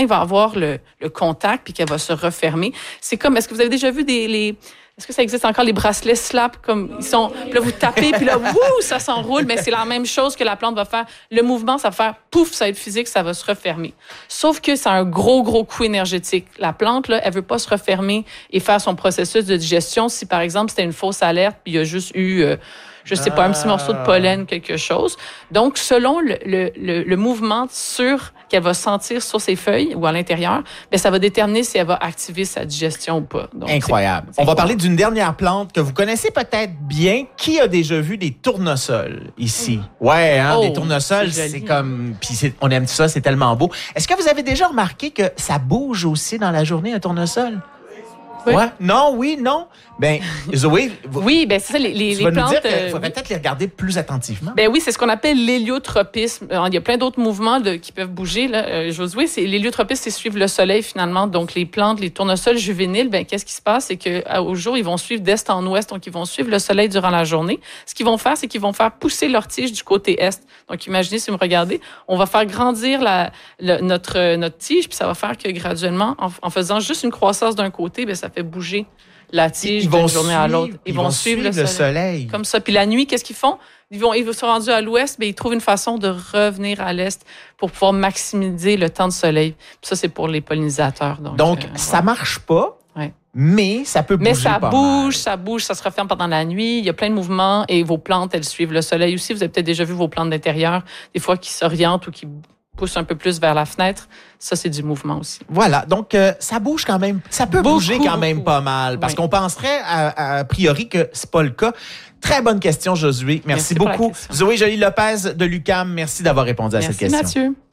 il va avoir le contact puis qu'elle va se refermer. C'est comme, est-ce que vous avez déjà vu est-ce que ça existe encore les bracelets slap comme ils sont, puis là vous tapez puis là ça s'enroule, mais c'est la même chose que la plante va faire. Le mouvement, ça va faire pouf, ça va être physique, ça va se refermer. Sauf que c'est un gros coût énergétique. La plante là, elle veut pas se refermer et faire son processus de digestion si par exemple c'était une fausse alerte puis il y a juste eu je sais pas, un petit morceau de pollen, quelque chose. Donc, selon le mouvement qu'elle va sentir sur ses feuilles ou à l'intérieur, bien, ça va déterminer si elle va activer sa digestion ou pas. Donc, incroyable. On va parler d'une dernière plante que vous connaissez peut-être bien. Qui a déjà vu des tournesols ici? Ouais, hein, des tournesols, c'est comme... Puis on aime ça, c'est tellement beau. Est-ce que vous avez déjà remarqué que ça bouge aussi dans la journée, un tournesol? Oui. Ouais. Non, oui, non. Ben, Zoé, oui, ben c'est ça, les plantes. Il faudrait peut-être les regarder plus attentivement. Ben oui, c'est ce qu'on appelle l'héliotropisme. Il y a plein d'autres mouvements qui peuvent bouger. Là. Josué, l'héliotropisme, c'est suivre le soleil finalement. Donc les plantes, les tournesols juvéniles, ben qu'est-ce qui se passe, c'est qu'au jour, ils vont suivre d'est en ouest, donc ils vont suivre le soleil durant la journée. Ce qu'ils vont faire, c'est qu'ils vont faire pousser leur tige du côté est. Donc imaginez, si vous me regardez, on va faire grandir notre tige, puis ça va faire que graduellement, en faisant juste une croissance d'un côté, ben ça fait bouger la tige d'une journée à l'autre. Ils vont suivre le soleil. Comme ça. Puis la nuit, qu'est-ce qu'ils font? Ils sont rendus à l'ouest, mais ils trouvent une façon de revenir à l'est pour pouvoir maximiser le temps de soleil. Puis ça, c'est pour les pollinisateurs. Donc ça marche pas, mais ça peut bouger. Mais ça bouge, ça se referme pendant la nuit. Il y a plein de mouvements et vos plantes, elles suivent le soleil aussi. Vous avez peut-être déjà vu vos plantes d'intérieur, des fois qui s'orientent ou qui pousse un peu plus vers la fenêtre, ça, c'est du mouvement aussi. Voilà, donc ça bouge quand même, ça peut bouger quand même pas mal, parce qu'on penserait a priori que c'est pas le cas. Très bonne question, Josué. Merci beaucoup. Zoé Joly-Lopez de l'UQAM, merci d'avoir répondu à cette question. Merci, Mathieu.